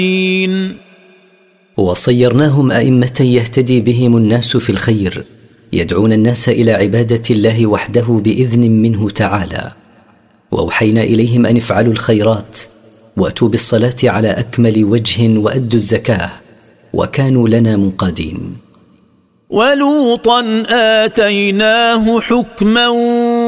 وصيرناهم أئمة يهتدي بهم الناس في الخير، يدعون الناس إلى عبادة الله وحده بإذن منه تعالى. وأوحينا إليهم أن افعلوا الخيرات وأتوا بالصلاة على أكمل وجه وأدوا الزكاة وكانوا لنا منقادين. ولوطا آتيناه حكما